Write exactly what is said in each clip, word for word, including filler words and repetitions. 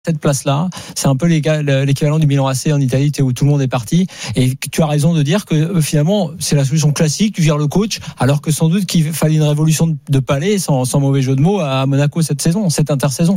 cette place-là, c'est un peu l'équivalent du Milan A C en Italie où tout le monde est parti. Et tu as raison de dire que finalement, c'est la solution classique, tu vires le coach, alors que sans doute qu'il fallait une révolution de palais, sans, sans mauvais jeu de mots, à Monaco cette saison, cette intersaison.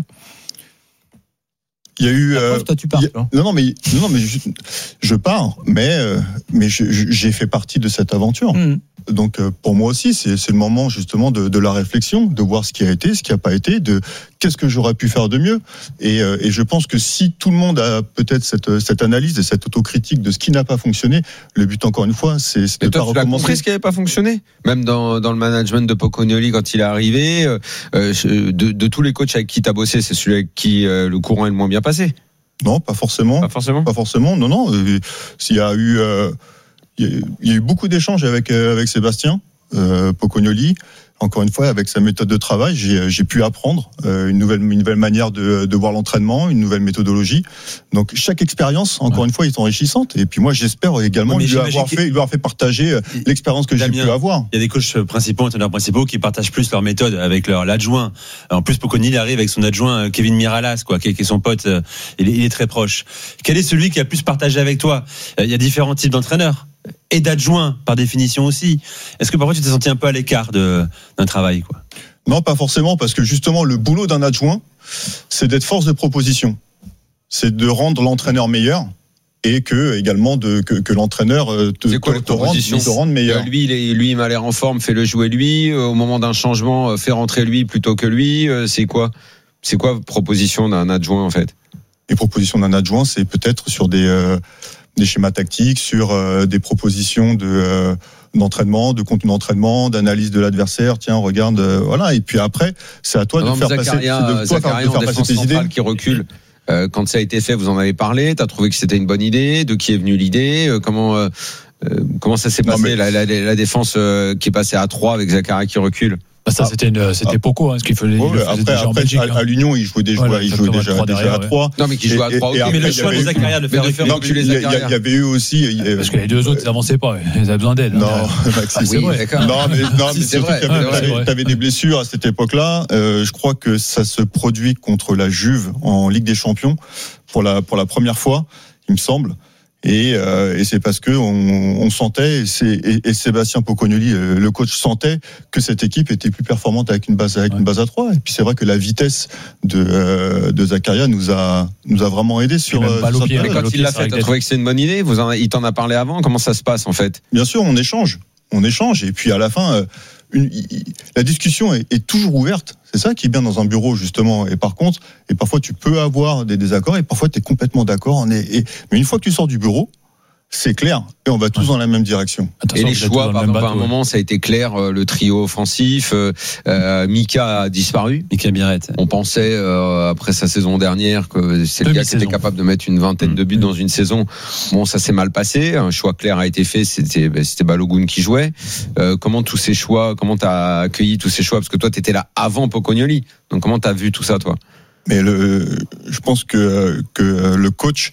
Il y a eu. Euh, toi, tu pars. A, non, non, mais non, non mais je, je pars, mais euh, mais je, j'ai fait partie de cette aventure. Mmh. Donc euh, pour moi aussi, c'est, c'est le moment justement de, de la réflexion, de voir ce qui a été, ce qui n'a pas été, de qu'est-ce que j'aurais pu faire de mieux. Et, euh, et je pense que si tout le monde a peut-être cette, cette analyse et cette autocritique de ce qui n'a pas fonctionné, le but encore une fois, c'est, c'est de toi, pas tu recommencer. As compris ce qui n'avait pas fonctionné, même dans, dans le management de Pocognoli quand il est arrivé. Euh, de, de tous les coachs avec qui tu as bossé, c'est celui avec qui euh, le courant est le moins bien passé. Non, pas forcément. Pas forcément. Pas forcément. Non, non. Euh, s'il y a eu, euh, il y a eu beaucoup d'échanges avec euh, avec Sébastien euh, Pocognoli. Encore une fois, avec sa méthode de travail, j'ai, j'ai pu apprendre euh, une nouvelle, une nouvelle manière de, de voir l'entraînement, une nouvelle méthodologie. Donc, chaque expérience, encore ouais. une fois, est enrichissante. Et puis moi, j'espère également lui avoir fait, lui avoir fait partager l'expérience que Damien, j'ai pu avoir. Il y a des coachs principaux, entraîneurs principaux, qui partagent plus leur méthode avec leur l'adjoint. En plus, Pocognoli arrive avec son adjoint Kevin Miralas, quoi, qui est, qui est son pote. Il est, il est très proche. Quel est celui qui a plus partagé avec toi ? Il y a différents types d'entraîneurs. Et d'adjoint, par définition aussi. Est-ce que parfois tu t'es senti un peu à l'écart de, d'un travail, quoi ? Non, pas forcément, parce que justement, le boulot d'un adjoint, c'est d'être force de proposition. C'est de rendre l'entraîneur meilleur et que, également, de, que, que l'entraîneur te, c'est quoi, te, te, rende, te rende meilleur. Euh, lui, il, est, lui, il m'a l'air en forme, fais-le jouer lui. Euh, au moment d'un changement, fais rentrer lui plutôt que lui. Euh, c'est quoi, c'est quoi proposition d'un adjoint, en fait ? Les propositions d'un adjoint, c'est peut-être sur des... Euh, des schémas tactiques, sur euh, des propositions de euh, d'entraînement, de contenu d'entraînement, d'analyse de l'adversaire. Tiens, regarde, euh, voilà. Et puis après, c'est à toi non, de faire passer, Zakaria, c'est de toi Zakaria faire, de faire passer tes idées. Qui recule. Euh, quand ça a été fait, vous en avez parlé. T'as trouvé que c'était une bonne idée. De qui est venue l'idée ? euh, Comment euh, comment ça s'est passé non, mais... la, la, la défense euh, qui est passée à trois avec Zakaria qui recule. Ah, ça, c'était, une, c'était ah. Poco, hein, ce qu'il faisait, ouais, il le faisait après, déjà après, en Belgique. À, à l'Union, il jouait déjà, voilà, il jouait déjà, déjà derrière, à trois. Non, mais qui jouait à trois. Okay. Mais le choix de Zakaria de faire référence. Il y, y avait eu aussi. Euh, Parce que les deux autres, ils n'avançaient pas. Ils avaient besoin d'aide. Non, ah, c'est vrai. Non, mais, non, mais c'est vrai. Tu avais des blessures à cette époque-là. Euh, je crois que ça se produit contre la Juve en Ligue des Champions pour la, pour la première fois, il me semble. Et, euh, et c'est parce que on, on sentait, et, c'est, et, et Sébastien Pocognoli, le coach, sentait que cette équipe était plus performante avec une base avec ouais. une base à trois. Et puis c'est vrai que la vitesse de, euh, de Zakaria nous a nous a vraiment aidé sur. Euh, sur pied, mais quand il l'a fait, t'as trouvé que c'est une bonne idée ? Vous en, il t'en a parlé avant ? Comment ça se passe en fait ? Bien sûr, on échange, on échange, et puis à la fin. Euh, Une, la discussion est, est toujours ouverte. C'est ça qui est bien dans un bureau, justement. Et par contre, et parfois tu peux avoir des désaccords, et parfois tu es complètement d'accord. On est, et, mais une fois que tu sors du bureau, c'est clair, et on va tous ouais. dans la même direction. Attention, et les choix, par exemple, à un moment, ça a été clair, le trio offensif. Euh, Mika a disparu. Mika Biret. On pensait, euh, après sa saison dernière, que c'est le gars qui était capable de mettre une vingtaine mmh. de buts dans une saison. Bon, ça s'est mal passé. Un choix clair a été fait. C'était, c'était Balogun qui jouait. Euh, comment tous ces choix, comment t'as accueilli tous ces choix ? Parce que toi, t'étais là avant Pocognoli. Donc, comment t'as vu tout ça, toi ? Mais le, je pense que que le coach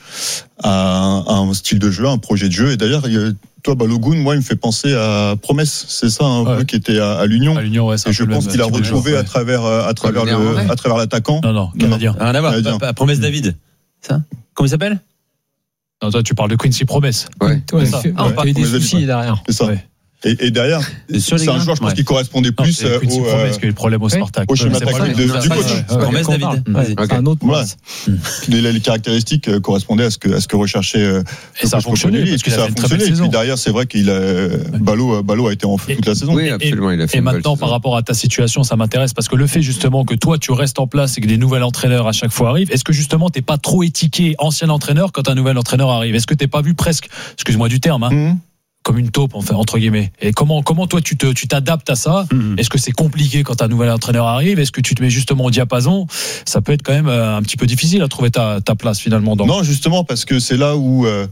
a un, un style de jeu, un projet de jeu. Et d'ailleurs, toi, Balogun, moi, il me fait penser à Promesse. C'est ça, un ouais. peu qui était à, à l'Union. À l'Union, ouais, c'est et je pense qu'il a retrouvé à travers à travers le, le à travers l'attaquant. Non, non, Canadien. Rien à voir. À Promesse David. Ça. Comment il s'appelle ? Non, toi, tu parles de Quincy Promesse. Ouais. ouais ça. Ah, on parlait des soucis derrière. C'est ça. Ouais. Et, et derrière, c'est un joueur, je pense, ouais. qui correspondait plus non, au, euh, parce qu'il y a eu le problème au Spartak. Au schéma tactique du coach. Promesse David. C'est un autre. Voilà. Les, les caractéristiques correspondaient à ce que, à ce que recherchait. Euh, et ça a fonctionné. Et puis ça a fonctionné. Et puis derrière, c'est vrai qu'il a, Ballot, Ballot a été en feu toute la saison. Oui, absolument. Il a fait. Et maintenant, par rapport à ta situation, ça m'intéresse parce que le fait justement que toi, tu restes en place et que des nouveaux entraîneurs à chaque fois arrivent, est-ce que justement, t'es pas trop étiqué ancien entraîneur quand un nouvel entraîneur arrive ? Est-ce que t'es pas vu presque, excuse-moi du terme, hein, comme une taupe, enfin, entre guillemets. Et comment, comment toi, tu te, tu t'adaptes à ça? Mmh. Est-ce que c'est compliqué quand un nouvel entraîneur arrive? Est-ce que tu te mets justement au diapason? Ça peut être quand même un petit peu difficile à trouver ta, ta place, finalement. Dans... Non, justement, parce que c'est là où, euh,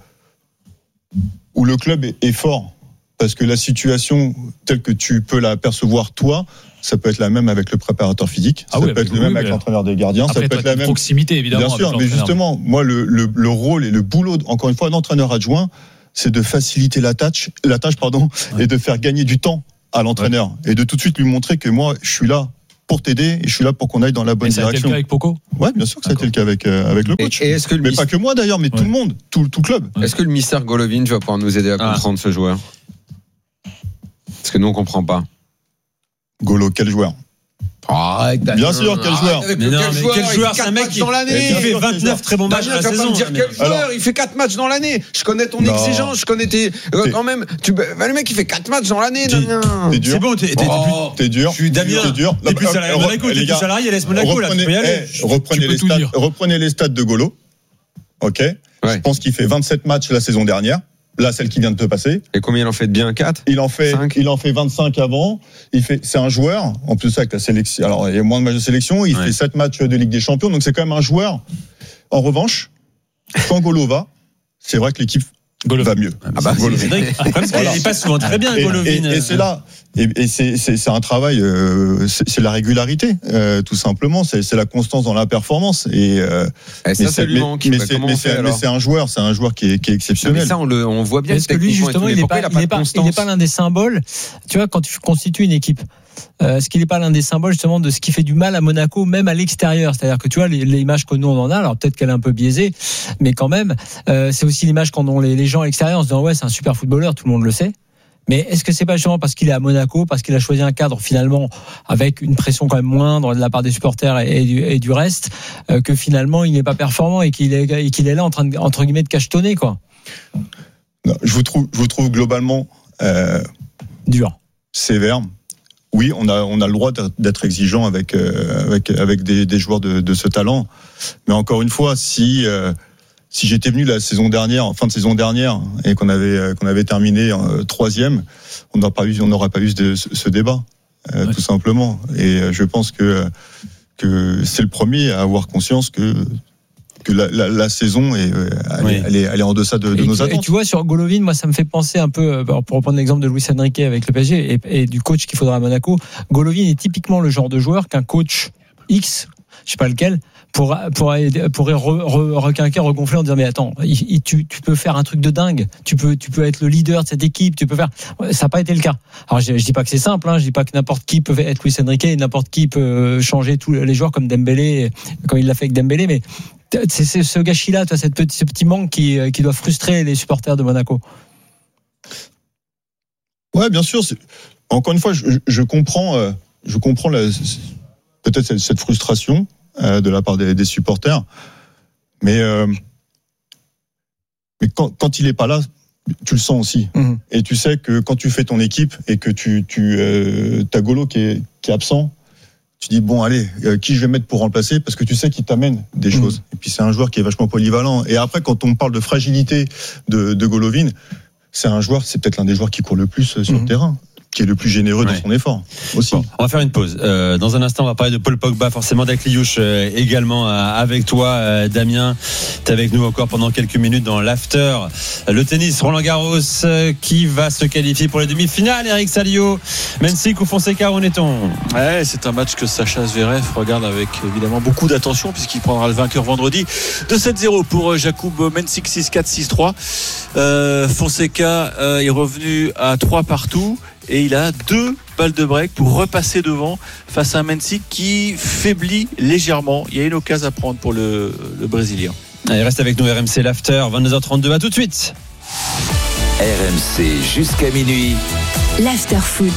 où le club est, est fort. Parce que la situation, telle que tu peux la percevoir, toi, ça peut être la même avec le préparateur physique, ah ça oui, peut être le même oui, avec l'entraîneur des gardiens, après, ça peut être la même proximité, évidemment. Bien sûr, mais justement, moi, le, le, le rôle et le boulot, encore une fois, d'entraîneur adjoint, c'est de faciliter la tâche, la tâche pardon, ouais. et de faire gagner du temps à l'entraîneur ouais. et de tout de suite lui montrer que moi je suis là pour t'aider et je suis là pour qu'on aille dans la bonne et ça direction. Ça a été le cas avec Poco ? Ouais, bien sûr que ça a été le cas avec euh, avec le coach. Et, et est-ce que le mais mis... pas que moi d'ailleurs, mais ouais. tout le monde, tout tout club. Ouais. Est-ce que le mystère Golovin va pouvoir nous aider à ah. comprendre ce joueur ? Parce que nous on comprend pas. Golo, quel joueur ? Arrête, bien sûr, quel joueur. Mais non, mais quel joueur, c'est un mec qui, dans l'année, il fait vingt-neuf très bons matchs dans la saison. Dire quel joueur, il fait quatre matchs dans l'année. Je connais ton non. exigence, je connais tes quand même. Tu le mec il fait quatre matchs dans l'année. T'es dur. C'est bon, t'es oh, t'es dur. Je suis Damien. T'es dur. T'es plus salarié à Monaco, t'es plus salarié à l'A S Monaco là. Tu peux y aller. Reprenez les stats. Reprenez les stats de Golo. Ok. Je pense qu'il fait vingt-sept matchs la saison dernière. Là, celle qui vient de te passer. Et combien il en fait de bien ? quatre ? Il en fait, cinq il en fait vingt-cinq avant. Il fait, c'est un joueur. En plus, avec la sélection. Alors, il y a moins de matchs de sélection. Il ouais. fait sept matchs de Ligue des Champions. Donc, c'est quand même un joueur. En revanche, quand Golo va, c'est vrai que l'équipe Golovin. va mieux. Ah bah, Golovin. Voilà. Il passe souvent très bien, et, Golovin. Et, et c'est là. Et, et c'est, c'est, c'est un travail. Euh, c'est, c'est la régularité, euh, tout simplement. C'est, c'est la constance dans la performance. Et, euh, et ça, ça lui manque. Mais, mais, c'est, mais, c'est, mais c'est un joueur. C'est un joueur qui est, qui est exceptionnel. Mais ça, on le, on voit bien. Parce que lui, justement, il n'est pas, il n'est pas, il n'est pas l'un des symboles. Tu vois, quand tu constitues une équipe. Euh, est-ce qu'il n'est pas l'un des symboles justement de ce qui fait du mal à Monaco, même à l'extérieur ? C'est-à-dire que tu vois les, les images que nous on en a, alors peut-être qu'elle est un peu biaisée, mais quand même, euh, c'est aussi l'image qu'en ont les, les gens à l'extérieur en se disant ouais c'est un super footballeur, tout le monde le sait. Mais est-ce que c'est pas justement parce qu'il est à Monaco, parce qu'il a choisi un cadre finalement avec une pression quand même moindre de la part des supporters et, et, du, et du reste, euh, que finalement il n'est pas performant et qu'il est, et qu'il est là en train de, entre guillemets de cachetonner quoi ? Non, je vous trouve, je vous trouve globalement euh, dur, sévère. Oui, on a on a le droit d'être exigeant avec euh, avec avec des, des joueurs de, de ce talent, mais encore une fois, si euh, si j'étais venu la saison dernière, en fin de saison dernière, et qu'on avait qu'on avait terminé en troisième, on n'aurait pas eu on n'aurait pas eu ce, ce débat, euh, ouais. tout simplement. Et je pense que que c'est le premier à avoir conscience que que la, la, la saison est elle, oui. elle est elle est en deçà de, de nos tu, attentes. Et tu vois sur Golovin, moi ça me fait penser un peu pour reprendre l'exemple de Luis Enrique avec le P S G et, et du coach qu'il faudra à Monaco. Golovin est typiquement le genre de joueur qu'un coach X, je sais pas lequel, pour pour pourrait re, re, requinquer, regonfler en disant mais attends, il, il, tu tu peux faire un truc de dingue, tu peux tu peux être le leader de cette équipe, tu peux faire. Ça n'a pas été le cas. Alors je, je dis pas que c'est simple, hein, je dis pas que n'importe qui peut être Luis Enrique et n'importe qui peut changer tous les joueurs comme Dembélé, comme il l'a fait avec Dembélé, mais c'est, c'est ce gâchis-là, toi, cette petit, ce petit manque qui, qui doit frustrer les supporters de Monaco. Ouais, bien sûr. C'est... Encore une fois, je, je comprends, euh, je comprends la, peut-être cette, cette frustration euh, de la part des, des supporters, mais euh, mais quand, quand il est pas là, tu le sens aussi. Mmh. Et tu sais que quand tu fais ton équipe et que tu tu euh, t'as Golo qui est qui est absent. Tu dis bon allez euh, qui je vais mettre pour remplacer parce que tu sais qu'il t'amène des mmh. choses et puis c'est un joueur qui est vachement polyvalent et après quand on parle de fragilité de, de Golovin c'est un joueur c'est peut-être l'un des joueurs qui court le plus sur mmh. le terrain qui est le plus généreux ouais. dans son effort aussi. Bon, on va faire une pause. Euh, dans un instant, on va parler de Paul Pogba, forcément d'Akliouche euh, également euh, avec toi, euh, Damien. T'es avec nous encore pendant quelques minutes dans l'after. Le tennis, Roland Garros, euh, qui va se qualifier pour les demi-finales. Eric Salio, Mensik ou Fonseca, où en est-on ? Ouais, c'est un match que Sacha Zverev regarde avec évidemment beaucoup d'attention puisqu'il prendra le vainqueur vendredi. deux sept zéro pour Jakub Mensik, six quatre, six trois. Euh, Fonseca euh, est revenu à trois partout. Et il a deux balles de break pour repasser devant face à un Mensik qui faiblit légèrement. Il y a une occasion à prendre pour le, le Brésilien. Allez, reste avec nous R M C l'after, vingt-deux heures trente-deux, à tout de suite. R M C jusqu'à minuit. L'after foot.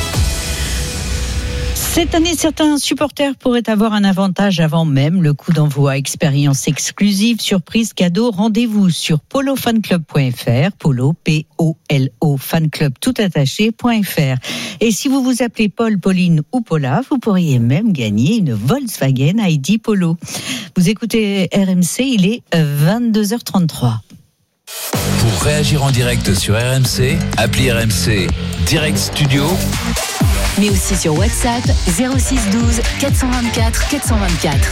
Cette année, certains supporters pourraient avoir un avantage avant même le coup d'envoi. Expérience exclusive, surprise, cadeau. Rendez-vous sur polo fan club point f r, polo, P O L O, fanclub tout attaché point f r. Et si vous vous appelez Paul, Pauline ou Paula, vous pourriez même gagner une Volkswagen I D Polo. Vous écoutez R M C, il est vingt-deux heures trente-trois. Pour réagir en direct sur R M C, appelez R M C Direct Studio. Mais aussi sur WhatsApp zéro six douze quatre cent vingt-quatre quatre cent vingt-quatre.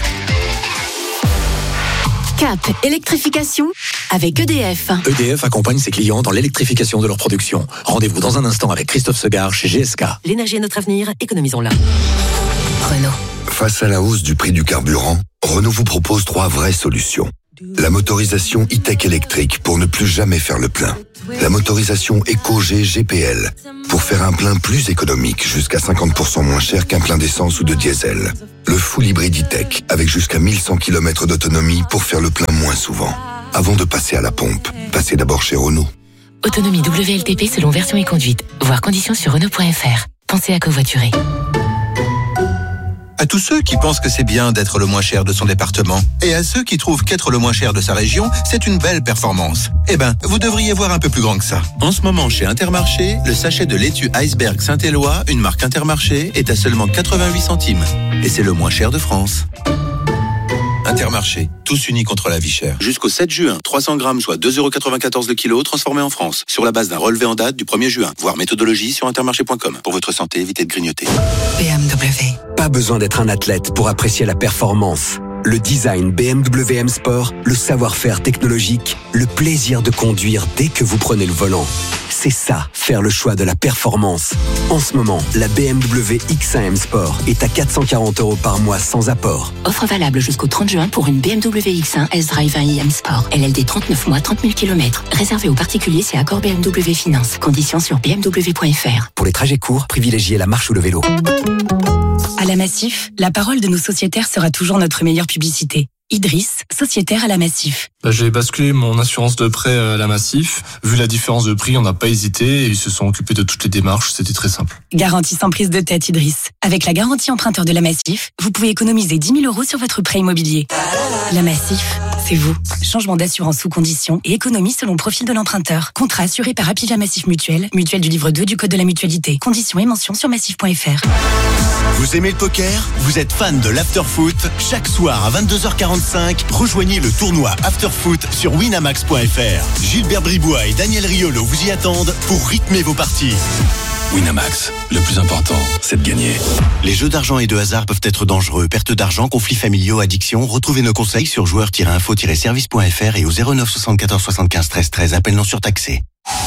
Cap électrification avec E D F. E D F accompagne ses clients dans l'électrification de leur production. Rendez-vous dans un instant avec Christophe Segard chez G S K. L'énergie est notre avenir, économisons-la. Renault. Face à la hausse du prix du carburant, Renault vous propose trois vraies solutions. La motorisation e-tech électrique pour ne plus jamais faire le plein. La motorisation EcoG G P L pour faire un plein plus économique, jusqu'à cinquante pour cent moins cher qu'un plein d'essence ou de diesel. Le full hybride e-tech avec jusqu'à mille cent kilomètres d'autonomie pour faire le plein moins souvent. Avant de passer à la pompe, passez d'abord chez Renault. Autonomie W L T P selon version et conduite. Voir conditions sur Renault point F R. Pensez à covoiturer. À tous ceux qui pensent que c'est bien d'être le moins cher de son département, et à ceux qui trouvent qu'être le moins cher de sa région, c'est une belle performance. Eh ben, vous devriez voir un peu plus grand que ça. En ce moment, chez Intermarché, le sachet de laitue Iceberg Saint-Éloi, une marque Intermarché, est à seulement quatre-vingt-huit centimes. Et c'est le moins cher de France. Intermarché, tous unis contre la vie chère. Jusqu'au sept juin, trois cents grammes, soit deux euros quatre-vingt-quatorze le kilo, transformés en France. Sur la base d'un relevé en date du premier juin. Voir méthodologie sur intermarché point com. Pour votre santé, évitez de grignoter. B M W. Pas besoin d'être un athlète pour apprécier la performance. Le design B M W M Sport, le savoir-faire technologique, le plaisir de conduire dès que vous prenez le volant. C'est ça, faire le choix de la performance. En ce moment, la B M W X un M Sport est à quatre cent quarante euros par mois sans apport. Offre valable jusqu'au trente juin pour une B M W X un S-Drive un i M Sport. L L D trente-neuf mois, trente mille kilomètres. Réservé aux particuliers, c'est accord B M W Finance. Conditions sur b m w point f r. Pour les trajets courts, privilégiez la marche ou le vélo. À la Massif, la parole de nos sociétaires sera toujours notre meilleure publicité. Idriss, sociétaire à la Massif. Bah, j'ai basculé mon assurance de prêt à la Massif. Vu la différence de prix, on n'a pas hésité et ils se sont occupés de toutes les démarches. C'était très simple. Garantie sans prise de tête, Idriss. Avec la garantie emprunteur de la Massif, vous pouvez économiser dix mille euros sur votre prêt immobilier. La Massif, c'est vous. Changement d'assurance sous condition et économie selon profil de l'emprunteur. Contrat assuré par Apivia Massif Mutuelle, mutuelle du livre deux du Code de la mutualité. Conditions et mentions sur massif point f r. Vous aimez le poker ? Vous êtes fan de l'afterfoot ? Chaque soir à vingt-deux heures quarante-cinq, rejoignez le tournoi Afterfoot sur winamax point f r. Gilbert Bribois et Daniel Riolo vous y attendent pour rythmer vos parties. Winamax, le plus important, c'est de gagner. Les jeux d'argent et de hasard peuvent être dangereux. Perte d'argent, conflits familiaux, addiction. Retrouvez nos conseils sur joueurs tiret info tiret service point f r et au zéro neuf soixante-quatorze soixante-quinze treize treize. Appel non surtaxé.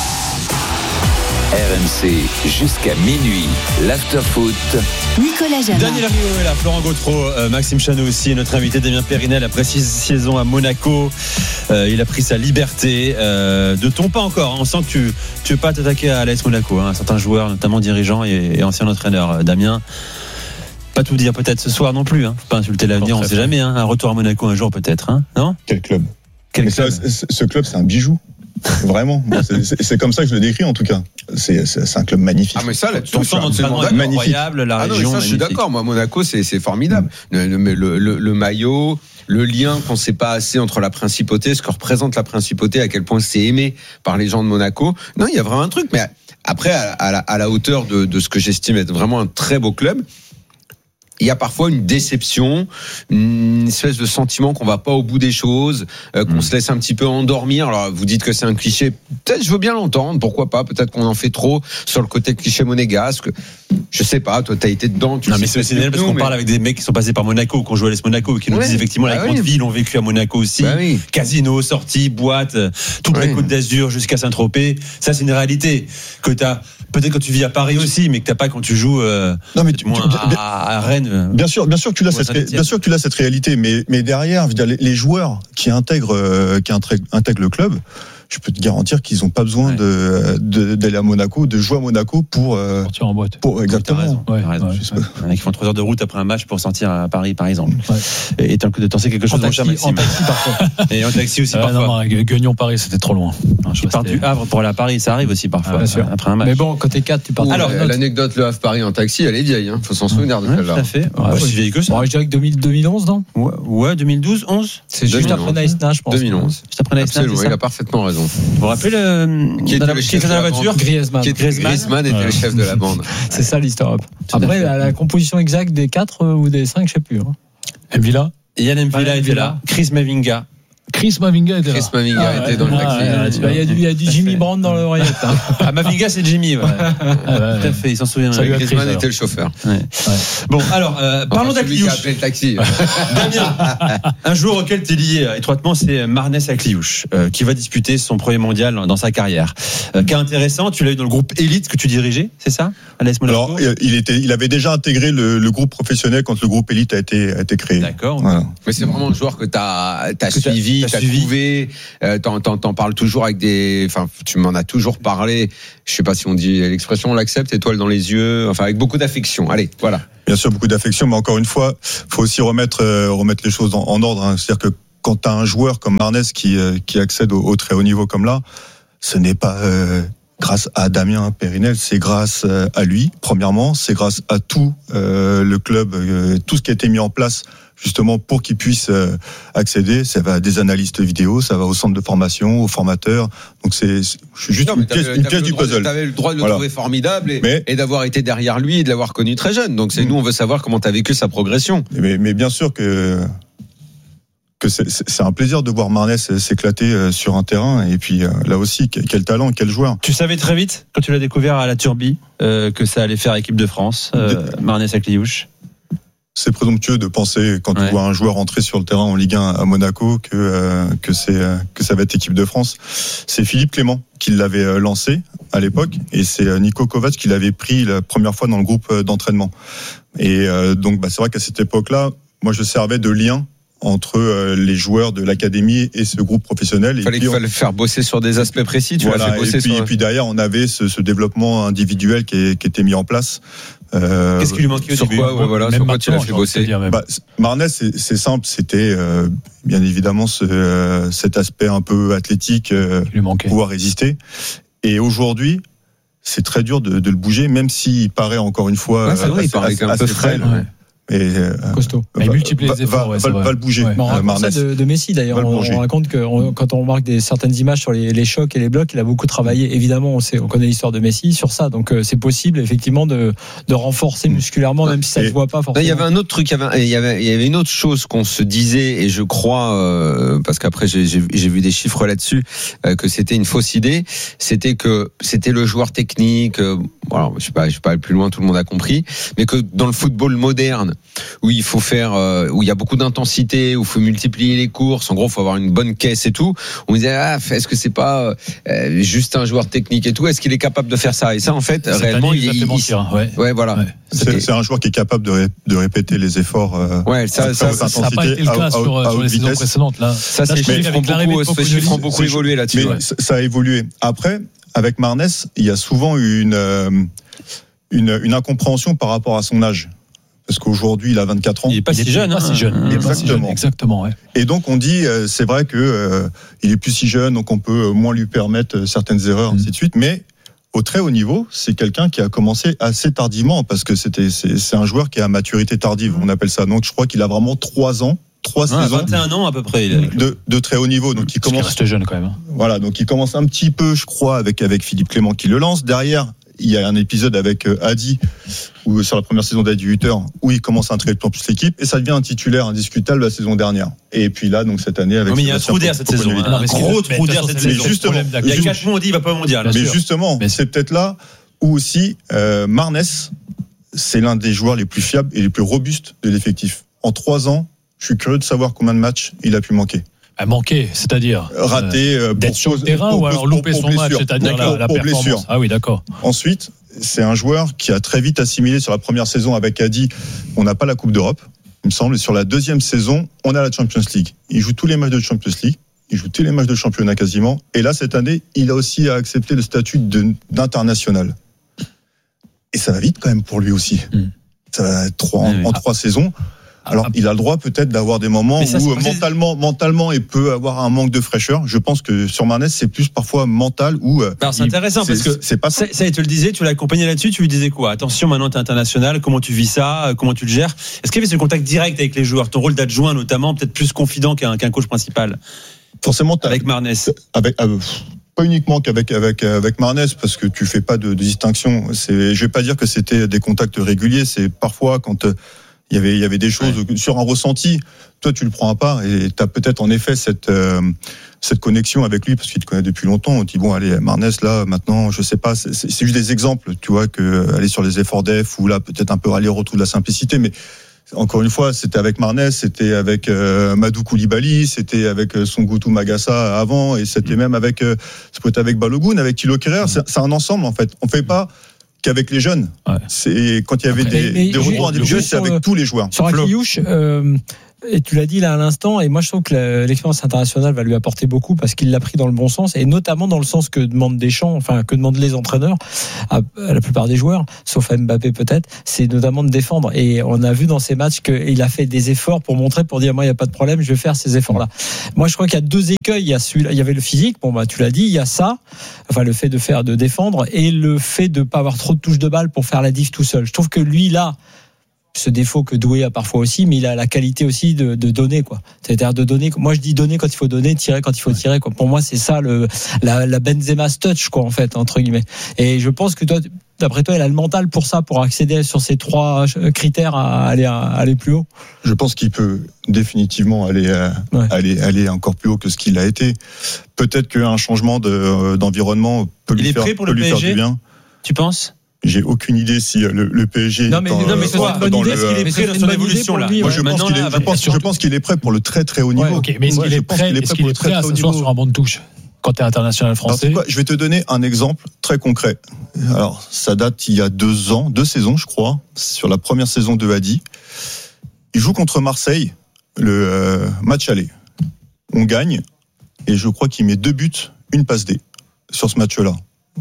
R M C jusqu'à minuit, l'afterfoot. Nicolas Jamin. Daniel Riolo est là, Florent Gautreau, euh, Maxime Chanot aussi, notre invité Damien Périnel après six saisons à Monaco. Euh, il a pris sa liberté euh, de ton pas encore. Hein. On sent que tu tu veux pas t'attaquer à l'A S Monaco. Hein. Certains joueurs, notamment dirigeants et, et anciens entraîneurs. Euh, Damien, pas tout dire peut-être ce soir non plus. Hein. Faut pas insulter l'avenir, on ne sait jamais. Hein. Un retour à Monaco un jour peut-être. Hein. Non ? Quel club ? Quel Mais club ? ça, ce club, c'est un bijou. Vraiment, c'est, c'est, c'est comme ça que je le décris en tout cas. C'est, c'est, c'est un club magnifique. Ah mais ça, là, ton centre d'entraînement est incroyable, la ah région. Non, ça, magnifique. je suis d'accord. Moi, Monaco, c'est, c'est formidable. Mm. Le, le, le, le maillot, le lien qu'on ne sait pas assez entre la principauté, ce que représente la principauté, à quel point c'est aimé par les gens de Monaco. Non, il y a vraiment un truc. Mais après, à, à, la, à la hauteur de, de ce que j'estime être vraiment un très beau club, il y a parfois une déception, une espèce de sentiment qu'on va pas au bout des choses, euh, qu'on mmh. se laisse un petit peu endormir. Alors vous dites que c'est un cliché, peut-être je veux bien l'entendre, pourquoi pas, peut-être qu'on en fait trop sur le côté cliché monégasque. Je sais pas, toi t'as été dedans. Tu non mais c'est aussi parce qu'on mais... parle avec des mecs qui sont passés par Monaco, qui ont joué à l'A S Monaco, qui nous ouais, disent effectivement bah la oui. grande ville ont vécu à Monaco aussi, bah oui. casino, sorties, boîtes, toute oui. la Côte d'Azur jusqu'à Saint-Tropez. Ça c'est une réalité que t'as peut-être quand tu vis à Paris aussi, mais que t'as pas quand tu joues euh, non mais tu, moins tu, à, à Rennes. Bien sûr, bien sûr que tu l'as cette, ré... bien sûr que tu l'as cette réalité, mais mais derrière, je veux dire, les, les joueurs qui intègrent, euh, qui intègrent, intègrent le club, je peux te garantir qu'ils n'ont pas besoin ouais. de, de d'aller à Monaco, de jouer à Monaco pour euh, sortir en boîte. Pour exactement. Raison. Ouais, raison. Ouais, ouais. Il y en a qui font trois heures de route après un match pour sortir à Paris, par exemple. Ouais. Et t'as de penser quelque chose en taxi, en taxi parfois. Et en taxi aussi euh, parfois. Non, non, Guignon Paris, c'était trop loin. Non, je pars du Havre pour aller à Paris, ça arrive aussi parfois. Ah, après un match. Mais bon, quand t'es quatre, tu pars. Alors l'anecdote le Havre Paris en taxi, elle est vieille. Il faut s'en souvenir de celle-là. Tout à fait. C'est vieille que ça. Je dirais que deux mille onze, non ? Ouais, deux mille douze, onze. C'est juste après Naïsna, je pense. deux mille onze. Juste après Naïsna. Absolument, il a parfaitement raison. Vous vous rappelez Qui était, le qui était dans la voiture Griezmann. Qui était Griezmann, Griezmann était ouais. le chef de la bande. C'est ça l'histoire. Après, la, la composition exacte des quatre ou des cinq, je sais plus. Hein. Mvila Yann Mvila était là. Chris Mavinga. Chris Mavinga était là. Chris Mavinga ah, était ouais, dans le taxi. Il y a du, il y a du Jimmy Brand dans l'oreillette. Hein. Ah, Mavinga, c'est Jimmy. Ouais. Ah, ouais. Tout à fait, il s'en souvient. Griezmann était le chauffeur. Ouais. Ouais. Bon, alors, euh, parlons enfin, d'Acliouche. Qui a appelé le taxi. Damien, un joueur auquel tu es lié étroitement, c'est Marnès Acliouche, euh, qui va disputer son premier mondial dans sa carrière. Euh, cas intéressant, tu l'as eu dans le groupe élite que tu dirigeais, c'est ça, à l'A S Monaco ? Alors, il, était, il avait déjà intégré le, le groupe professionnel quand le groupe élite a été, a été créé. D'accord. Voilà. Mais c'est vraiment le joueur que tu as suivi. tu as trouvé, euh, t'en, t'en, t'en parles toujours avec des, enfin, tu m'en as toujours parlé. Je sais pas si on dit l'expression, on l'accepte, étoile dans les yeux, enfin, avec beaucoup d'affection. Allez, voilà. Bien sûr, beaucoup d'affection, mais encore une fois, faut aussi remettre, euh, remettre les choses en, en ordre. Hein. C'est-à-dire que quand tu as un joueur comme Marnès qui, euh, qui accède au, au très haut niveau comme là, ce n'est pas euh, grâce à Damien Périnel, c'est grâce euh, à lui, premièrement, c'est grâce à tout euh, le club, euh, tout ce qui a été mis en place justement pour qu'il puisse euh, accéder. Ça va à des analystes vidéo, ça va au centre de formation, aux formateurs. Donc c'est, c'est je suis juste non, une pièce, une pièce du puzzle. Tu avais le droit de le voilà. trouver formidable et, mais, et d'avoir été derrière lui et de l'avoir connu très jeune. Donc c'est mmh. nous, on veut savoir comment tu as vécu sa progression. Mais, mais bien sûr que que c'est, c'est un plaisir de voir Marnès s'éclater sur un terrain. Et puis là aussi, quel talent, quel joueur. Tu savais très vite, quand tu l'as découvert à la Turbie, euh, que ça allait faire équipe de France, euh, Marnès à Cliouche. C'est présomptueux de penser, quand ouais. tu vois un joueur entrer sur le terrain en Ligue un à Monaco, que, euh, que, c'est, euh, que ça va être équipe de France. C'est Philippe Clément qui l'avait euh, lancé à l'époque, et c'est euh, Nico Kovac qui l'avait pris la première fois dans le groupe euh, d'entraînement. Et euh, donc, bah, c'est vrai qu'à cette époque-là, moi, je servais de lien entre euh, les joueurs de l'académie et ce groupe professionnel. Il fallait, puis, on... fallait faire bosser sur des aspects précis. Tu voilà, l'as fait bosser et puis, sur... et puis derrière, on avait ce, ce développement individuel qui, est, qui était mis en place. Euh, Qu'est-ce qui lui manquait au sur début quoi, ouais, voilà, sur quoi tu l'as fait bosser bah, Marnès, c'est, c'est simple, c'était euh, bien évidemment ce, euh, cet aspect un peu athlétique, euh, pouvoir résister. Et aujourd'hui, c'est très dur de, de le bouger, même s'il paraît encore une fois ouais, c'est vrai, assez, il paraît assez, un peu frêle. Ouais. Et euh, costaud. Va, il multiplie va, les efforts. Va, ouais, va, va le bouger. Ouais. On raconte ça de, de Messi d'ailleurs. On, on raconte que on, quand on remarque des, certaines images sur les, les chocs et les blocs, il a beaucoup travaillé. Évidemment, on, sait, on connaît l'histoire de Messi sur ça. Donc euh, c'est possible effectivement de, de renforcer musculairement, même si ça ne se voit pas forcément. Il y avait un autre truc, il y avait, il y avait, il y avait une autre chose qu'on se disait, et je crois, euh, parce qu'après j'ai, j'ai, j'ai vu des chiffres là-dessus, euh, que c'était une fausse idée. C'était que c'était le joueur technique. Euh, alors, je sais pas, je vais pas aller plus loin, tout le monde a compris, mais que dans le football moderne, où il faut faire, euh, où il y a beaucoup d'intensité, où il faut multiplier les courses, en gros, il faut avoir une bonne caisse et tout. On disait, ah, est-ce que c'est pas euh, juste un joueur technique et tout? Est-ce qu'il est capable de faire ça? Et ça, en fait, cette réellement, année, il, il, il, il ouais. ouais, voilà. Ouais. C'est, c'est un joueur qui est capable de, ré, de répéter les efforts. Euh, ouais, ça, ça, ça, ça n'a pas été le cas à, sur, à, sur les saisons précédentes. Là, ça, c'est chiffres beaucoup, chiffres ont beaucoup évolué là-dessus. Mais ouais. ça a évolué. Après, avec Marnès, il y a souvent eu une, euh, une, une incompréhension par rapport à son âge. Parce qu'aujourd'hui, il a vingt-quatre ans. Il n'est pas, il si, jeune, pas hein. si jeune. Exactement. Si jeune. Exactement. Ouais. Et donc, on dit, euh, c'est vrai que euh, il est plus si jeune, donc on peut moins lui permettre certaines erreurs, mmh. ainsi de suite. Mais au très haut niveau, c'est quelqu'un qui a commencé assez tardivement, parce que c'était, c'est, c'est un joueur qui a maturité tardive, on appelle ça. Donc, je crois qu'il a vraiment trois ans. Trois ouais, saisons. vingt et un ans à peu près. De, de très haut niveau. Donc, il commence. Reste jeune quand même. Voilà. Donc, il commence un petit peu, je crois, avec, avec Philippe Clément qui le lance. Derrière, il y a un épisode avec Hadi, où, sur la première saison d'Hadi Hutter, où il commence à intégrer de plus l'équipe, et ça devient un titulaire indiscutable la saison dernière. Et puis là, donc cette année, avec. Non, mais il y a un trou d'air cette saison. Un, un gros trou d'air cette saison. Justement, il y a quatre mois, on dit il va pas au mondial. Mais justement, mais c'est peut-être là où aussi, euh, Marnès, c'est l'un des joueurs les plus fiables et les plus robustes de l'effectif. En trois ans, je suis curieux de savoir combien de matchs il a pu manquer. À manquer, c'est-à-dire rater, euh, d'être sur le terrain pour, ou alors louper son blessure. match, c'est-à-dire la, la performance. Blessure. Ah oui, d'accord. Ensuite, c'est un joueur qui a très vite assimilé sur la première saison avec Hadi. On n'a pas la Coupe d'Europe, il me semble. Et sur la deuxième saison, on a la Champions League. Il joue tous les matchs de Champions League. Il joue tous les matchs de championnat quasiment. Et là, cette année, il a aussi accepté le statut de, d'international. Et ça va vite quand même pour lui aussi. Mmh. Ça va être trois, en, en trois saisons. Alors, il a le droit peut-être d'avoir des moments ça, où mentalement, mentalement, il peut avoir un manque de fraîcheur. Je pense que sur Marnès, c'est plus parfois mental ou. Alors, c'est il, intéressant c'est, parce que c'est pas ça. Ça, il te le disait, tu l'as accompagné là-dessus, tu lui disais quoi? Attention, maintenant, tu es international, comment tu vis ça, comment tu le gères? Est-ce qu'il y avait ce contact direct avec les joueurs? Ton rôle d'adjoint, notamment, peut-être plus confident qu'un, qu'un coach principal? Forcément, avec Marnès. Avec, euh, pas uniquement qu'avec avec avec Marnès, parce que tu fais pas de, de distinction. C'est, je vais pas dire que c'était des contacts réguliers. C'est parfois quand euh, il y avait il y avait des choses ouais. sur un ressenti. Toi, tu le prends à part et tu as peut-être en effet cette euh, cette connexion avec lui parce qu'il te connaît depuis longtemps. On dit bon, allez, Marnès là maintenant, je sais pas. C'est, c'est juste des exemples, tu vois, que aller sur les efforts d'Ef ou là peut-être un peu aller retrouver de la simplicité, mais encore une fois, c'était avec Marnès, c'était avec euh, Madou Koulibaly, c'était avec euh, Songoutou Magassa avant, et c'était même avec, euh, ça peut être avec Balogun, avec Thilo Kehrer. C'est, c'est un ensemble en fait. On fait pas qu'avec les jeunes. Ouais. C'est quand il y avait okay. des, des retours individuels, c'est avec le, tous les joueurs. Sur Akliouche, euh, Et tu l'as dit là à l'instant, et moi je trouve que l'expérience internationale va lui apporter beaucoup parce qu'il l'a pris dans le bon sens, et notamment dans le sens que demandent Deschamps, enfin que demandent les entraîneurs, à, à la plupart des joueurs, sauf à Mbappé peut-être, c'est notamment de défendre. Et on a vu dans ces matchs qu'il a fait des efforts pour montrer, pour dire moi il n'y a pas de problème, je vais faire ces efforts-là. Moi je crois qu'il y a deux écueils, il y a celui-là, il y avait le physique, bon bah tu l'as dit, il y a ça, enfin le fait de faire, de défendre, et le fait de pas avoir trop de touches de balle pour faire la diff tout seul. Je trouve que lui là, ce défaut que Doué a parfois aussi, mais il a la qualité aussi de, de donner, quoi. C'est-à-dire de donner. Moi, je dis donner quand il faut donner, tirer quand il faut tirer, quoi. Pour moi, c'est ça le la, la Benzema's touch, quoi, en fait, entre guillemets. Et je pense que toi, d'après toi, il a le mental pour ça, pour accéder sur ces trois critères à aller à aller plus haut. Je pense qu'il peut définitivement aller euh, ouais. aller aller encore plus haut que ce qu'il a été. Peut-être qu'un changement de, d'environnement peut il lui est faire, prêt pour peut le lui P S G, faire du bien. Tu penses? J'ai aucune idée si le, le P S G. Non mais, non, mais c'est une bonne idée. Est-ce qu'il est prêt dans son évolution là? Moi, je pense qu'il est, je pense, je pense qu'il est prêt pour le très très haut niveau. Ouais, okay. Mais est-ce qu'il est prêt, est-ce qu'il est prêt à s'asseoir sur un banc de touche quand tu es international français? Alors, quoi, je vais te donner un exemple très concret. Alors, ça date il y a deux ans, deux saisons, je crois, sur la première saison de Hadi. Il joue contre Marseille, le euh, match aller. On gagne, et je crois qu'il met deux buts, une passe D sur ce match-là.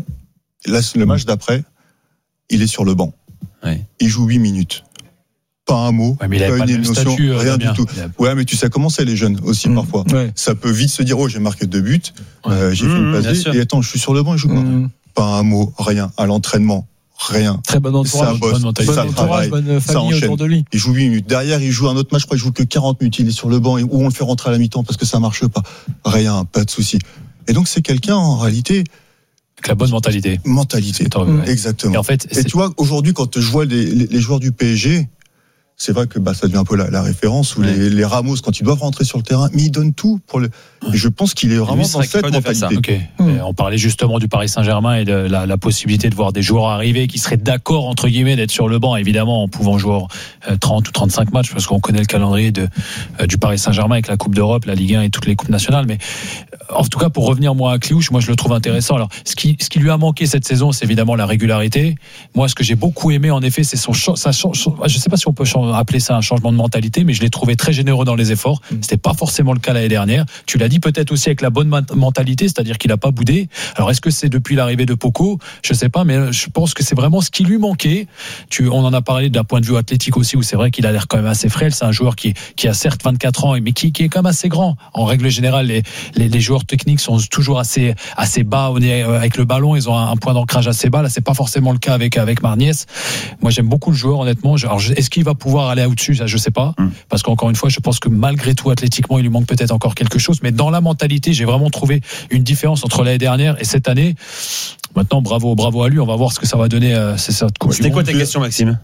Là, le match d'après, il est sur le banc. Ouais. Il joue huit minutes. Pas un mot, ouais, mais il pas une pas émotion, statut, rien euh, du tout. A... Ouais, mais tu sais comment c'est les jeunes aussi mmh. parfois. Ouais. Ça peut vite se dire, oh, j'ai marqué deux buts, ouais. euh, j'ai mmh, fait une passe D, et attends, je suis sur le banc, je joue mmh. pas. Pas un mot, rien. À l'entraînement, rien. Très bon entourage, ça bosse, bonne ça travaille, bonne ça enchaîne. Autour de lui. Il joue huit minutes. Derrière, il joue un autre match, je crois, il joue que quarante minutes. Il est sur le banc, ou on le fait rentrer à la mi-temps parce que ça marche pas. Rien, pas de souci. Et donc, c'est quelqu'un, en réalité, avec la bonne mentalité. Mentalité. Mmh. Exactement. Et, en fait, et tu vois, aujourd'hui, quand je vois les, les, les joueurs du P S G, c'est vrai que bah, ça devient un peu la, la référence, ou ouais. les, les Ramos, quand ils doivent rentrer sur le terrain, mais ils donnent tout pour le. Et je pense qu'il est vraiment dans cette mentalité. Okay. Mmh. On parlait justement du Paris Saint-Germain et de la, la possibilité de voir des joueurs arriver qui seraient d'accord, entre guillemets, d'être sur le banc, évidemment, en pouvant jouer trente ou trente-cinq matchs, parce qu'on connaît le calendrier de, euh, du Paris Saint-Germain avec la Coupe d'Europe, la Ligue un et toutes les Coupes nationales. Mais en tout cas, pour revenir moi à Kliouche, moi je le trouve intéressant. Alors, ce qui, ce qui lui a manqué cette saison, c'est évidemment la régularité. Moi, ce que j'ai beaucoup aimé, en effet, c'est son, sa, son, je sais pas si on peut appeler ça un changement de mentalité, mais je l'ai trouvé très généreux dans les efforts. C'était pas forcément le cas l'année dernière. Tu l'as dit, peut-être aussi avec la bonne mentalité, c'est-à-dire qu'il a pas boudé. Alors, est-ce que c'est depuis l'arrivée de Poco? Je sais pas, mais je pense que c'est vraiment ce qui lui manquait. Tu, on en a parlé d'un point de vue athlétique aussi, où c'est vrai qu'il a l'air quand même assez frêle. C'est un joueur qui, qui a certes vingt-quatre ans, mais qui, qui est quand même assez grand. En règle générale, les, les, les joueurs techniques sont toujours assez, assez bas avec le ballon. Ils ont un, un point d'ancrage assez bas. Là, c'est pas forcément le cas avec, avec Marniès. Moi, j'aime beaucoup le joueur, honnêtement. Alors, est-ce qu'il va pouvoir aller au-dessus? Ça, je sais pas. Mmh. Parce qu'encore une fois, je pense que malgré tout, athlétiquement, il lui manque peut-être encore quelque chose. Mais dans la mentalité, j'ai vraiment trouvé une différence entre l'année dernière et cette année. Maintenant, bravo, bravo à lui. On va voir ce que ça va donner. Euh, c'est cette Coupe. C'était quoi ta question, Maxime?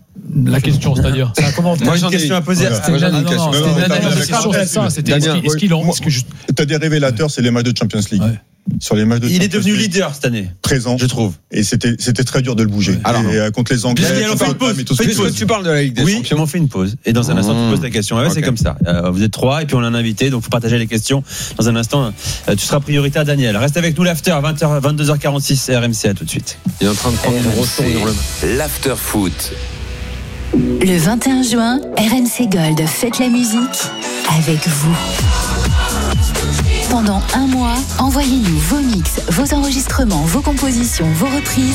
La question, c'est-à-dire, c'est un commentaire. Moi, j'ai une question à poser. C'était une question, c'est ça. C'était est-ce qu'il en. T'as des révélateurs, c'est les matchs de Champions League. Ouais. Sur les matchs de il est devenu leader cette année. Présent, je trouve. Et c'était c'était très dur de le bouger. Alors, et, euh, contre les Anglais. Allez, on fait une pause. Fais une pause. Tu parles de la Ligue des oui, Champions. Oui, on fait une pause. Et dans un instant, mmh. tu poses ta question. Ouais, okay. C'est comme ça. Euh, vous êtes trois et puis on a un invité, donc faut partager les questions. Dans un instant, euh, tu seras prioritaire, Daniel. Reste avec nous l'after, vingt heures, vingt-deux heures quarante-six, R M C. À tout de suite. Il est en train de prendre une grosse tour. L'after foot. Le vingt et un juin, R M C Gold fête la musique avec vous. Pendant un mois, envoyez-nous vos mix, vos enregistrements, vos compositions, vos reprises.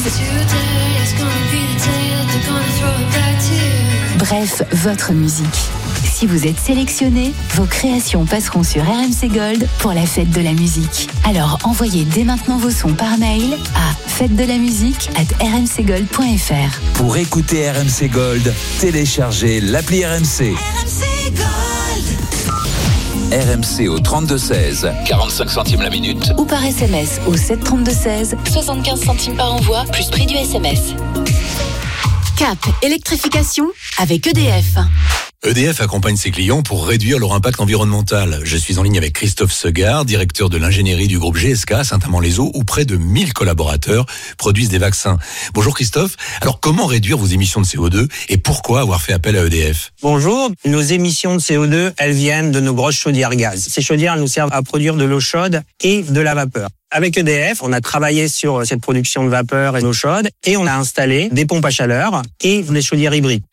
Bref, votre musique. Si vous êtes sélectionné, vos créations passeront sur R M C Gold pour la fête de la musique. Alors envoyez dès maintenant vos sons par mail à fête de la musique arobase r m c gold point f r. Pour écouter R M C Gold, téléchargez l'appli R M C. R M C Gold. R M C au trente-deux seize, quarante-cinq centimes la minute. Ou par S M S au sept trente-deux seize, soixante-quinze centimes par envoi, plus prix du S M S. Cap, électrification avec E D F. E D F accompagne ses clients pour réduire leur impact environnemental. Je suis en ligne avec Christophe Segard, directeur de l'ingénierie du groupe G S K à Saint-Amand-les-Eaux, où près de mille collaborateurs produisent des vaccins. Bonjour Christophe. Alors comment réduire vos émissions de C O deux et pourquoi avoir fait appel à E D F? Bonjour. Nos émissions de C O deux, elles viennent de nos grosses chaudières gaz. Ces chaudières nous servent à produire de l'eau chaude et de la vapeur. Avec E D F, on a travaillé sur cette production de vapeur et d'eau chaude et on a installé des pompes à chaleur et des chaudières hybrides.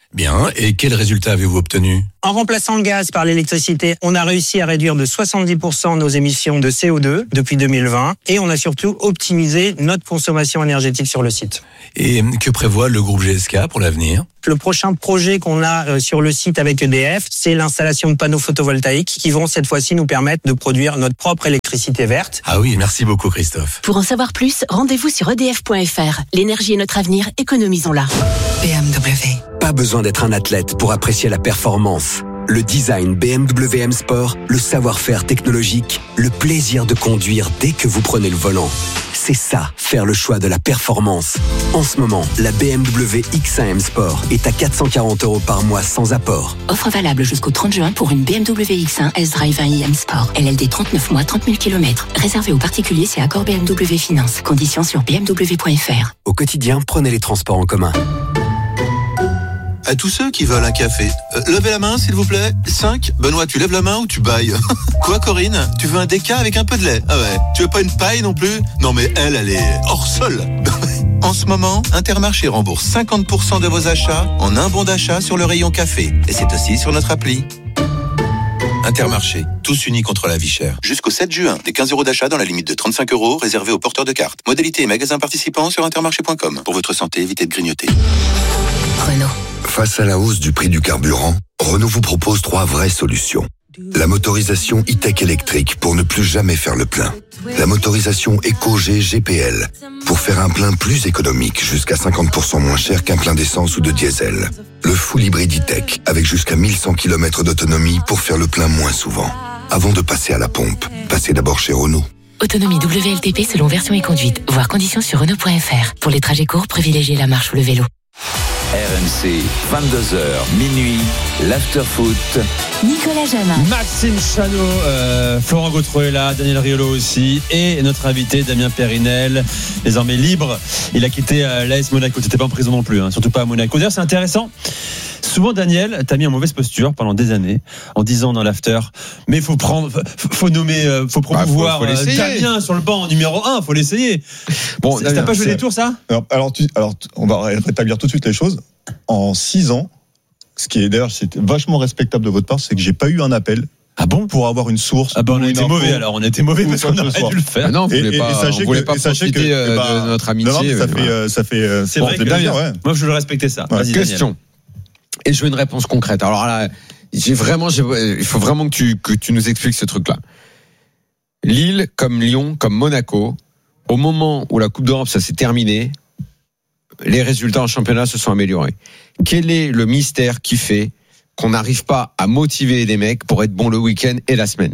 Bien, et quel résultat avez-vous obtenu ? En remplaçant le gaz par l'électricité, on a réussi à réduire de soixante-dix pour cent nos émissions de C O deux depuis deux mille vingt et on a surtout optimisé notre consommation énergétique sur le site. Et que prévoit le groupe G S K pour l'avenir ? Le prochain projet qu'on a sur le site avec E D F, c'est l'installation de panneaux photovoltaïques qui vont cette fois-ci nous permettre de produire notre propre électricité verte. Ah oui, merci beaucoup Christophe. Pour en savoir plus, rendez-vous sur e d f point f r. L'énergie est notre avenir, économisons-la. B M W. Pas besoin d'être un athlète pour apprécier la performance. Le design B M W M Sport, le savoir-faire technologique, le plaisir de conduire dès que vous prenez le volant. C'est ça, faire le choix de la performance. En ce moment, la B M W X un M Sport est à quatre cent quarante euros par mois sans apport. Offre valable jusqu'au trente juin pour une B M W X un S-Drive un i M Sport. L L D trente-neuf mois, trente mille kilomètres. Réservé aux particuliers, c'est accord B M W Finance. Conditions sur b m w point f r. Au quotidien, prenez les transports en commun. À tous ceux qui veulent un café, euh, levez la main s'il vous plaît. cinq. Benoît, tu lèves la main ou tu bailles? Quoi Corinne? Tu veux un déca avec un peu de lait? Ah ouais. Tu veux pas une paille non plus? Non mais elle, elle est hors sol. En ce moment, Intermarché rembourse cinquante pour cent de vos achats en un bon d'achat sur le rayon café. Et c'est aussi sur notre appli. Intermarché, tous unis contre la vie chère. Jusqu'au sept juin, des quinze euros d'achat dans la limite de trente-cinq euros réservés aux porteurs de cartes. Modalité et magasins participants sur intermarché point com. Pour votre santé, évitez de grignoter. Renault. Face à la hausse du prix du carburant, Renault vous propose trois vraies solutions. La motorisation e-tech électrique pour ne plus jamais faire le plein. La motorisation EcoG G P L pour faire un plein plus économique jusqu'à cinquante pour cent moins cher qu'un plein d'essence ou de diesel. Le full hybride e-tech avec jusqu'à mille cent kilomètres d'autonomie pour faire le plein moins souvent. Avant de passer à la pompe, passez d'abord chez Renault. Autonomie W L T P selon version et conduite. Voir conditions sur Renault point f r. Pour les trajets courts, privilégiez la marche ou le vélo. R M C, vingt-deux heures, minuit, l'after-foot. Nicolas Jamin. Maxime Chanot, euh, Florent Gautreau est là, Daniel Riolo aussi, et notre invité Damien Périnel, désormais libre. Il a quitté euh, l'A S Monaco. T'étais pas en prison non plus, hein, surtout pas à Monaco. D'ailleurs, c'est intéressant. Souvent, Daniel, t'as mis en mauvaise posture pendant des années, en disant dans l'after, mais il faut prendre, faut nommer, faut promouvoir bah, Damien sur le banc numéro un, faut l'essayer. Bon, Damien, t'as pas joué des tours, ça? Alors, alors, tu, alors, on va rétablir tout de suite les choses. En six ans, ce qui est d'ailleurs c'est vachement respectable de votre part, c'est que j'ai pas eu un appel. Ah bon? Pour avoir une source. Ah ben on a été mauvais alors, on a été mauvais parce qu'on aurait dû le faire. Ah non, on voulait pas, on voulait pas profiter que, de, bah, de notre amitié. Non, ça, fait, euh, ça fait, c'est bon, vrai que bien, ouais. Moi je veux respecter ça. Ouais. Vas-y, question. Daniel. Et je veux une réponse concrète. Alors là, j'ai vraiment, j'ai, il faut vraiment que tu, que tu nous expliques ce truc-là. Lille, comme Lyon, comme Monaco, au moment où la Coupe d'Europe ça s'est terminé, les résultats en championnat se sont améliorés. Quel est le mystère qui fait qu'on n'arrive pas à motiver des mecs pour être bons le week-end et la semaine,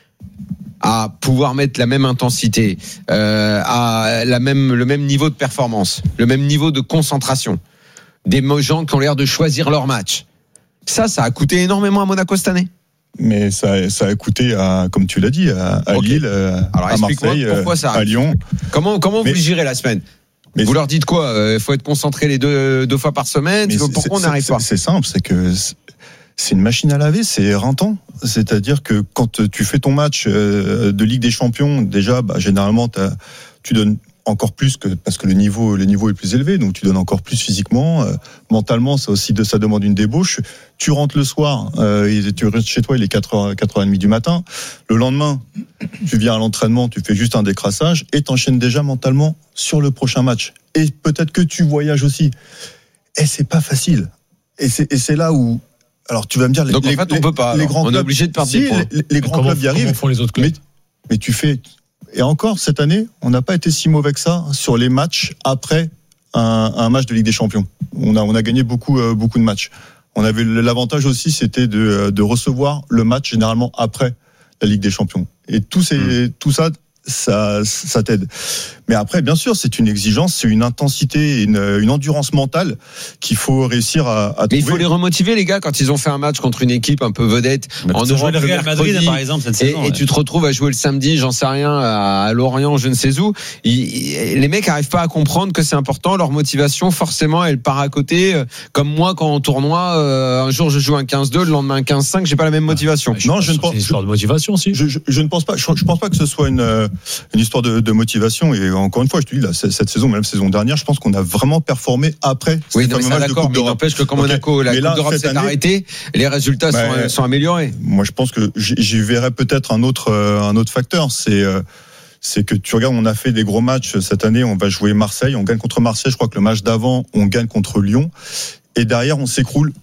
à pouvoir mettre la même intensité, euh, à la même, le même niveau de performance, le même niveau de concentration, des gens qui ont l'air de choisir leur match. Ça, ça a coûté énormément à Monaco cette année. Mais ça, ça a coûté, à, comme tu l'as dit, à, à okay. Lille, Alors, à Marseille, pourquoi ça à Lyon. Comment, comment Mais... vous gérez la semaine? Mais vous leur dites quoi? Il faut être concentré les deux, deux fois par semaine. Mais pourquoi on n'arrive pas? C'est simple, c'est que c'est une machine à laver, c'est éreintant. C'est-à-dire que quand tu fais ton match de Ligue des Champions, déjà, bah, généralement, tu donnes encore plus que parce que le niveau, le niveau est plus élevé, donc tu donnes encore plus physiquement, euh, mentalement, ça aussi, ça demande une débauche. Tu rentres le soir, euh, tu restes chez toi, il est quatre heures, quatre heures trente du matin. Le lendemain, tu viens à l'entraînement, tu fais juste un décrassage et t'enchaînes déjà mentalement sur le prochain match. Et peut-être que tu voyages aussi. Et c'est pas facile. Et c'est, et c'est là où, alors tu vas me dire, les, donc en fait, les, on peut pas. Les grands on clubs, est obligé de partir. Si, les, les grands comment, clubs y arrivent. Comment font les autres clubs? Mais, mais tu fais. Et encore, cette année, on n'a pas été si mauvais que ça sur les matchs après un, un match de Ligue des Champions. On a, on a gagné beaucoup, euh, beaucoup de matchs. On avait l'avantage aussi, c'était de, de recevoir le match généralement après la Ligue des Champions. Et tout, ces, mmh. tout ça, ça, ça t'aide. Mais après, bien sûr, c'est une exigence, c'est une intensité, une, une endurance mentale qu'il faut réussir à, à trouver. Mais il faut les remotiver, les gars, quand ils ont fait un match contre une équipe un peu vedette. Bah, en Europe, le Real Madrid, par exemple, cette et, saison. Et ouais. tu te retrouves à jouer le samedi, j'en sais rien, à Lorient, je ne sais où. Ils, les mecs n'arrivent pas à comprendre que c'est important. Leur motivation, forcément, elle part à côté. Comme moi, quand en tournoi, euh, un jour je joue un quinze deux, le lendemain un quinze cinq, j'ai pas la même motivation. Ah, non, je ne pense pas. C'est une histoire de motivation, si. Je, je, je ne pense pas. Je, je pense pas que ce soit une une histoire de, de motivation. Et encore une fois, je te dis, là, cette saison, même la saison dernière, je pense qu'on a vraiment performé après. Oui, non, mais ça, d'accord, mais il n'empêche que quand Monaco, okay. la mais Coupe là, d'Europe s'est année, arrêtée, les résultats bah, sont, sont améliorés. Moi, je pense que j'y verrais peut-être un autre, un autre facteur. C'est, c'est que tu regardes, on a fait des gros matchs cette année. On va jouer Marseille, on gagne contre Marseille. Je crois que le match d'avant, on gagne contre Lyon. Et derrière, on s'écroule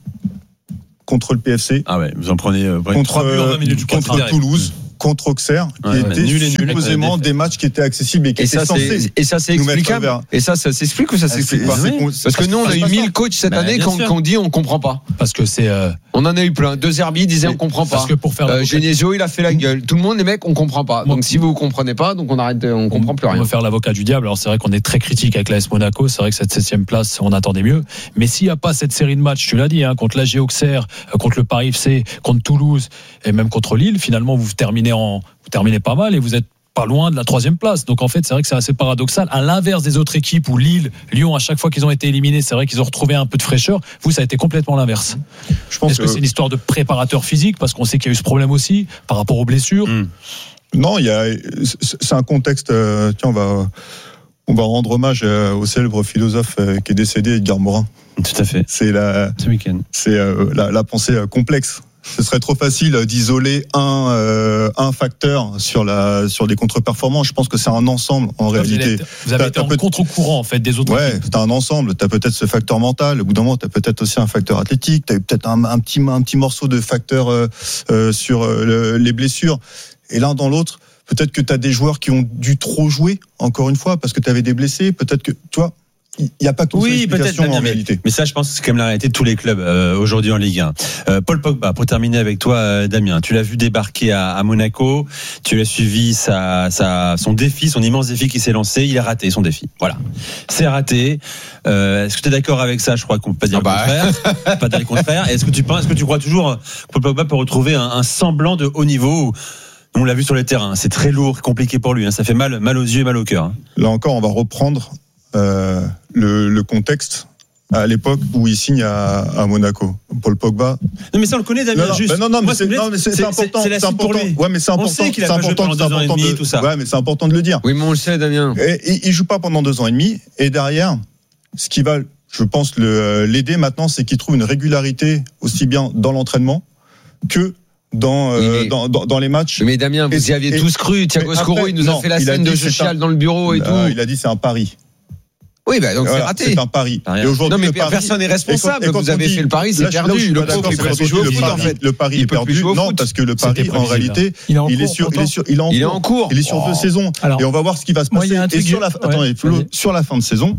contre le P F C. Ah ouais, vous en prenez, euh, contre, trois buts en vingt minutes, contre Toulouse. Contre Auxerre, qui ouais, étaient nul supposément nul, des matchs qui étaient accessibles et qui et étaient ça, censés. Et ça, c'est explicable. Et ça, ça s'explique ou ça s'explique pas? Parce que nous, on a eu mille coachs cette bah, année qu'on qu dit on comprend pas. Parce que c'est. Euh... On en a eu plein. Deux Zerbi disaient on comprend pas. Parce que pour faire. Euh, Genesio, il a fait la gueule. Tout le monde, les mecs, on comprend pas. Donc si vous comprenez pas, donc on arrête, on comprend plus rien. On va faire l'avocat du diable. Alors c'est vrai qu'on est très critique avec l'A S Monaco. C'est vrai que cette septième place, on attendait mieux. Mais s'il y a pas cette série de matchs, tu l'as dit, hein, contre l'A G Auxerre, contre le Paris F C, contre Toulouse et même contre Lille, finalement, vous terminez en Vous terminez pas mal et vous êtes pas loin de la troisième place. Donc en fait, c'est vrai que c'est assez paradoxal. À l'inverse des autres équipes où Lille, Lyon, à chaque fois qu'ils ont été éliminés, c'est vrai qu'ils ont retrouvé un peu de fraîcheur. Vous, ça a été complètement l'inverse. Je pense Est-ce que, que c'est une histoire de préparateur physique parce qu'on sait qu'il y a eu ce problème aussi par rapport aux blessures? mmh. Non, il y a. C'est un contexte. Euh, tiens, on va. On va rendre hommage au célèbre philosophe qui est décédé, Edgar Morin. Tout à fait. C'est la. Ce week-end. C'est euh, la, la pensée complexe. Ce serait trop facile d'isoler un euh, un facteur sur la sur des contre-performances. Je pense que c'est un ensemble en vous réalité. Avez, vous avez été en contre-courant en fait des autres. Ouais, c'est un ensemble. T'as peut-être ce facteur mental. Au bout d'un moment, t'as peut-être aussi un facteur athlétique. T'as peut-être un, un petit un petit morceau de facteur euh, euh, sur euh, le, les blessures. Et l'un dans l'autre, peut-être que t'as des joueurs qui ont dû trop jouer. Encore une fois, parce que t'avais des blessés. Peut-être que tu vois. Il n'y a pas qu'une oui, seule explication en mais, réalité. Mais ça, je pense que c'est quand même la réalité de tous les clubs euh, aujourd'hui en Ligue un. Euh, Paul Pogba, pour terminer avec toi, euh, Damien, tu l'as vu débarquer à, à Monaco, tu l'as suivi sa, sa, son défi, son immense défi qui s'est lancé, il a raté son défi. Voilà, c'est raté. Euh, est-ce que tu es d'accord avec ça? Je crois qu'on peut pas dire ah bah. le contraire. Pas dire le contraire. Est-ce que tu penses, est-ce que tu crois toujours que Paul Pogba peut retrouver un, un semblant de haut niveau? On l'a vu sur le terrain, c'est très lourd, compliqué pour lui. Hein. Ça fait mal, mal aux yeux et mal au cœur. Hein. Là encore, on va reprendre. Euh, le, le contexte à l'époque où il signe à, à Monaco. Paul Pogba. Non mais ça on le connaît Damien. Non, non, juste. Ben non, non, mais c'est, non, mais c'est, c'est important. C'est, c'est important. Ouais, mais c'est important. On sait qu'il a c'est pas joué important, pendant c'est deux ans et important demi, de, tout ça. Ouais, mais c'est important de le dire. Oui, mais on le sait, Damien. Et, et, il joue pas pendant deux ans et demi. Et derrière, ce qui va, je pense, le, l'aider maintenant, c'est qu'il trouve une régularité aussi bien dans l'entraînement que dans, euh, oui, mais, dans, dans, dans les matchs. Mais Damien, vous y aviez et, tous cru. Thiago Scoro, il nous non, a fait la scène de je chiale dans le bureau et euh, tout. Il a dit c'est un pari. Oui, bah, donc voilà, c'est raté. C'est un pari. Et aujourd'hui, non, mais pari, personne n'est responsable. Quand, vous avez dit, fait le pari, c'est là, perdu. Le pauvre, il peut plus jouer au foot, en fait. Le pari est perdu. Non, parce que le pari, en réalité, il est sur, il est sur, il est en cours. Il est sur deux saisons. Et on va voir ce qui va se passer. Et sur la, attendez, sur la fin de saison,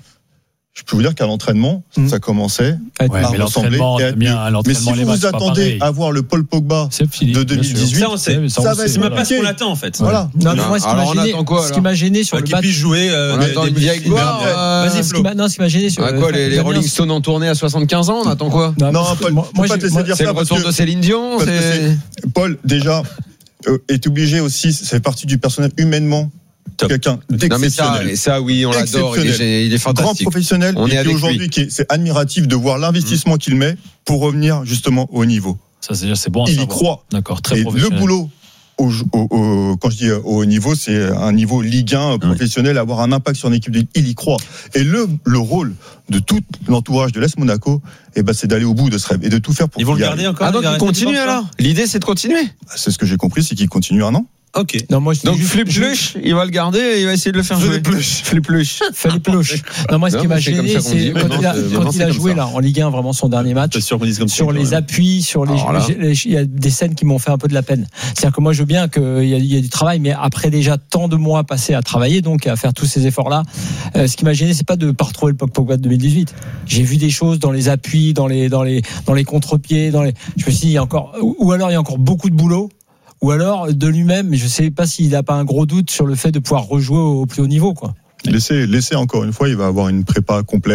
je peux vous dire qu'à l'entraînement, mmh. ça commençait ouais, à ressembler. Mais si vous vous attendez à voir le Paul Pogba de deux mille dix-huit, ça on sait. Ça, ça va c'est même pas ce qu'on attend en fait. Voilà. Non, non, moi, ce qui m'a gêné, quoi, ce qui m'a gêné sur bah, le match, puisse jouer. Euh, on attend une vieille gloire. Vas-y, Flo. Non, ce qui m'a gêné sur. Quoi, les Rolling Stones en tournée à soixante-quinze ans, on attend quoi? Non, Paul, moi, pas te laisser dire ça. C'est le retour de Céline Dion. Paul, déjà, est obligé aussi. Ça fait partie du personnel humainement. Quelqu'un d'exceptionnel. Non mais ça, ça oui, on l'adore. Il est, il est fantastique. Grand professionnel. On et est qui aujourd'hui, qui est, c'est admiratif de voir l'investissement mmh. qu'il met pour revenir justement au niveau. Ça, c'est, c'est bon. Il y croit. D'accord, très et professionnel. Le boulot, au, au, au, quand je dis au haut niveau, c'est un niveau Ligue un professionnel, mmh. avoir un impact sur une équipe. De, il y croit. Et le, le rôle de tout l'entourage de l'A S Monaco, eh ben, c'est d'aller au bout de ce rêve et de tout faire pour. Ils vont le garder encore. Ah donc il continue alors. L'idée, c'est de continuer. C'est ce que j'ai compris, c'est qu'il continue un an. Ok. Non, moi, donc Flip Plush, il va le garder et il va essayer de le faire jouer. Flip Plush. Flip Plush. Non, moi, ce qui m'a gêné, c'est quand il a, quand il a joué là en Ligue un, vraiment son dernier match, sur les appuis, sur les, il y a des scènes qui m'ont fait un peu de la peine. C'est-à-dire que moi, je veux bien qu'il y a, il y a du travail, mais après déjà tant de mois passés à travailler, donc à faire tous ces efforts-là, euh, ce qui m'a gêné, c'est pas de pas retrouver le Pogba de deux mille dix-huit. J'ai vu des choses dans les appuis, dans les, dans les, dans les contre-pieds, dans les. Je me suis dit, il y a encore, ou alors il y a encore beaucoup de boulot. Ou alors de lui-même, mais je ne sais pas s'il n'a pas un gros doute sur le fait de pouvoir rejouer au plus haut niveau, quoi. Laissez, laissez encore une fois, il va avoir une prépa complète.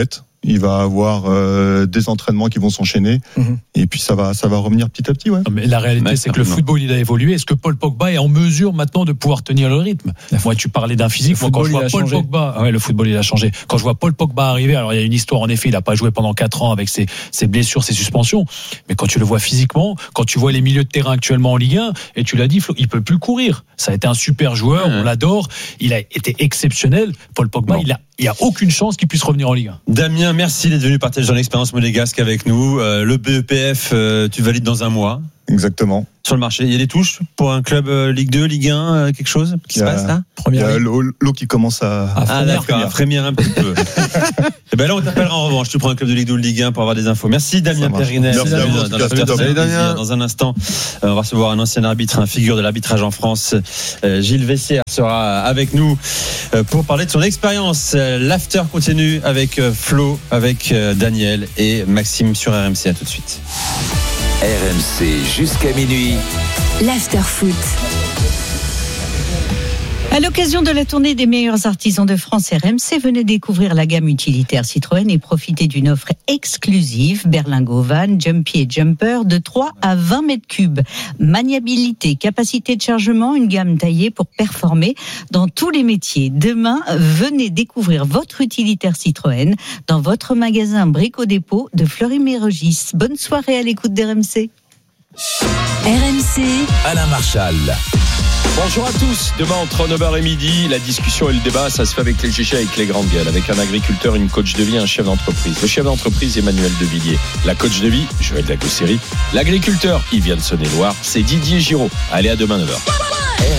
Il va avoir euh, des entraînements qui vont s'enchaîner. Mm-hmm. Et puis ça va, ça va revenir petit à petit. Ouais. Mais la réalité, mais c'est que le football, il a évolué. Est-ce que Paul Pogba est en mesure maintenant de pouvoir tenir le rythme? Moi, tu parlais d'un physique. Moi, quand je vois Paul changé. Pogba, ouais, le football, il a changé. Quand je vois Paul Pogba arriver, alors il y a une histoire, en effet, il n'a pas joué pendant quatre ans avec ses, ses blessures, ses suspensions. Mais quand tu le vois physiquement, quand tu vois les milieux de terrain actuellement en Ligue un, et tu l'as dit, Flo, il peut plus courir. Ça a été un super joueur, on l'adore. Il a été exceptionnel. Paul Pogba, bon. il a Il n'y a aucune chance qu'il puisse revenir en Ligue un. Damien, merci d'être venu partager ton expérience monégasque avec nous. Euh, le B E P F, euh, tu valides dans un mois. Exactement. Sur le marché, il y a des touches pour un club euh, Ligue deux, Ligue un, euh, quelque chose qui se passe là? Il y a l'eau, l'eau qui commence à, à, ah, frémir, à frémir un petit peu. Et ben là, on t'appellera en revanche. Tu prends un club de Ligue deux ou Ligue un pour avoir des infos. Merci Damien Périnet. Merci Damien. Dans, Damien. Dans un instant, euh, on va recevoir un ancien arbitre, un figure de l'arbitrage en France. Euh, Gilles Vessière sera avec nous euh, pour parler de son expérience. Euh, L'after continue avec euh, Flo, avec euh, Daniel et Maxime sur R M C. À tout de suite. R M C jusqu'à minuit. L'Afterfoot. À l'occasion de la tournée des meilleurs artisans de France, R M C venait découvrir la gamme utilitaire Citroën et profiter d'une offre exclusive Berlingo Van, Jumpy et Jumper de trois à vingt mètres cubes. Maniabilité, capacité de chargement, une gamme taillée pour performer dans tous les métiers. Demain, venez découvrir votre utilitaire Citroën dans votre magasin Brico Dépôt de Fleury-Mérogis. Bonne soirée à l'écoute d'R M C. R M C, Alain Marchal. Bonjour à tous. Demain, entre neuf heures et midi, la discussion et le débat, ça se fait avec les G G, avec les grandes gueules, avec un agriculteur, une coach de vie, un chef d'entreprise. Le chef d'entreprise, Emmanuel Devilliers. La coach de vie, Joël Dagosséry. L'agriculteur, il vient de Saône-et-Loire, c'est Didier Giraud. Allez, à demain, neuf heures.